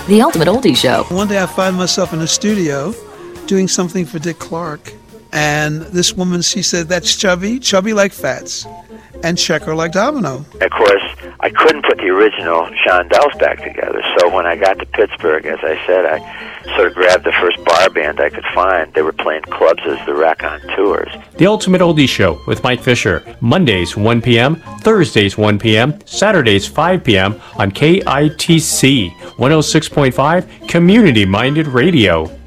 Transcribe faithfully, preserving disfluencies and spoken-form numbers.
The Ultimate Oldie Show. One day I find myself in a studio doing something for Dick Clark, and this woman, she said, that's Chubby, Chubby like Fats, and Checker like Domino. Of course, I couldn't put the original Shondells back together, so when I got to Pittsburgh, as I said, I sort of grabbed the first bar band I could find. They were playing clubs as the Raconteurs. The Ultimate Oldie Show with Mike Fisher, Mondays one p.m., Thursdays one p.m., Saturdays five p.m. on K I T C one oh six point five Community Minded Radio.